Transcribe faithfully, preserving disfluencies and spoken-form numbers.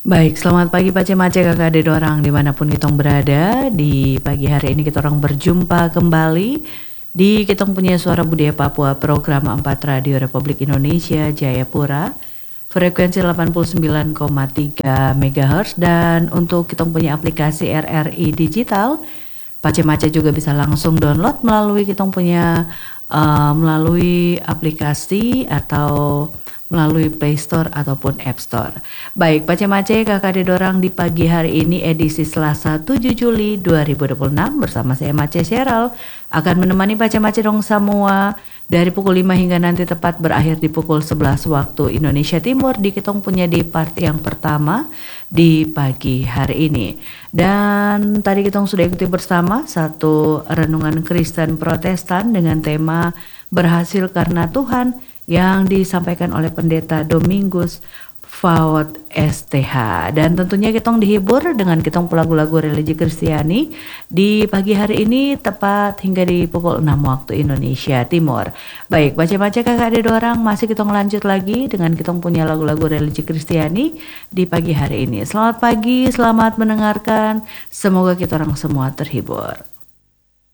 Baik, selamat pagi Pace-Mace kakak adik orang dimanapun kitong berada. Di pagi hari ini kita orang berjumpa kembali di kitong punya Suara Budaya Papua program empat Radio Republik Indonesia Jayapura, frekuensi delapan puluh sembilan koma tiga megahertz, dan untuk kitong punya aplikasi R R I digital, Pace-Mace juga bisa langsung download melalui kitong punya uh, melalui aplikasi atau melalui Play Store ataupun App Store. Baik, Pace-Mace kakak adik dorang di pagi hari ini edisi Selasa tujuh Juli dua ribu dua puluh enam bersama saya Mace Sheryl akan menemani Pace-Mace dong semua dari pukul lima hingga nanti tepat berakhir di pukul sebelas waktu Indonesia Timur di kitong punya di part yang pertama di pagi hari ini. Dan tadi kitong sudah ikuti bersama satu renungan Kristen Protestan dengan tema Berhasil Karena Tuhan yang disampaikan oleh Pendeta Domingus Faot S T H, dan tentunya kitong dihibur dengan kitong lagu-lagu religi Kristiani di pagi hari ini tepat hingga di pukul enam waktu Indonesia Timur. Baik, baca-baca kakak ada orang masih kitong lanjut lagi dengan kitong punya lagu-lagu religi Kristiani di pagi hari ini. Selamat pagi, selamat mendengarkan. Semoga kita orang semua terhibur.